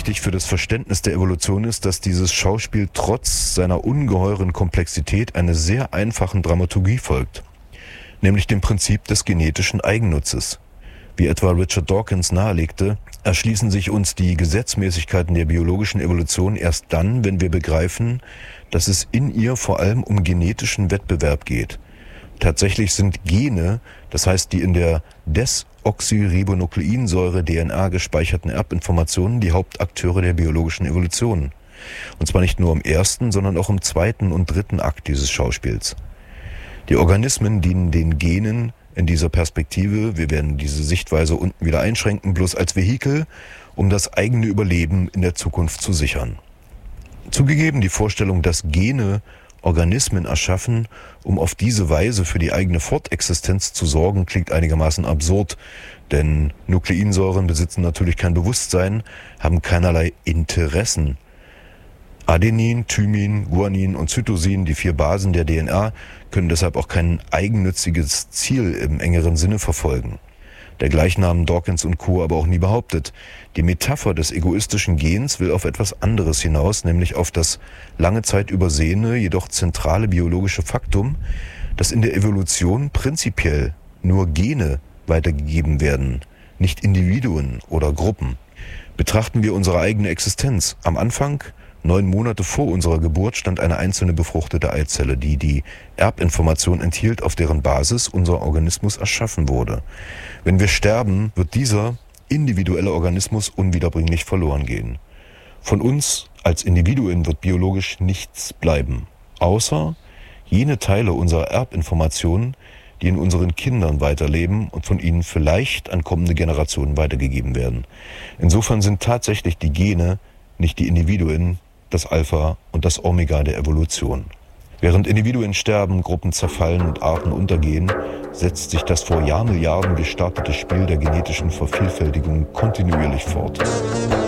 wichtig für das Verständnis der Evolution ist, dass dieses Schauspiel trotz seiner ungeheuren Komplexität einer sehr einfachen Dramaturgie folgt, nämlich dem Prinzip des genetischen Eigennutzes. Wie etwa Richard Dawkins nahelegte, erschließen sich uns die Gesetzmäßigkeiten der biologischen Evolution erst dann, wenn wir begreifen, dass es in ihr vor allem um genetischen Wettbewerb geht. Tatsächlich sind Gene, das heißt die in der Desoxyribonukleinsäure DNA gespeicherten Erbinformationen, die Hauptakteure der biologischen Evolution. Und zwar nicht nur im ersten, sondern auch im zweiten und dritten Akt dieses Schauspiels. Die Organismen dienen den Genen in dieser Perspektive, wir werden diese Sichtweise unten wieder einschränken, bloß als Vehikel, um das eigene Überleben in der Zukunft zu sichern. Zugegeben, die Vorstellung, dass Gene Organismen erschaffen, um auf diese Weise für die eigene Fortexistenz zu sorgen, klingt einigermaßen absurd, denn Nukleinsäuren besitzen natürlich kein Bewusstsein, haben keinerlei Interessen. Adenin, Thymin, Guanin und Cytosin, die 4 Basen der DNA, können deshalb auch kein eigennütziges Ziel im engeren Sinne verfolgen. Dergleichen haben Dawkins und Co. aber auch nie behauptet. Die Metapher des egoistischen Gens will auf etwas anderes hinaus, nämlich auf das lange Zeit übersehene, jedoch zentrale biologische Faktum, dass in der Evolution prinzipiell nur Gene weitergegeben werden, nicht Individuen oder Gruppen. Betrachten wir unsere eigene Existenz. Am Anfang, 9 Monate vor unserer Geburt, stand eine einzelne befruchtete Eizelle, die die Erbinformation enthielt, auf deren Basis unser Organismus erschaffen wurde. Wenn wir sterben, wird dieser individuelle Organismus unwiederbringlich verloren gehen. Von uns als Individuen wird biologisch nichts bleiben, außer jene Teile unserer Erbinformation, die in unseren Kindern weiterleben und von ihnen vielleicht an kommende Generationen weitergegeben werden. Insofern sind tatsächlich die Gene, nicht die Individuen, das Alpha und das Omega der Evolution. Während Individuen sterben, Gruppen zerfallen und Arten untergehen, setzt sich das vor Jahrmilliarden gestartete Spiel der genetischen Vervielfältigung kontinuierlich fort.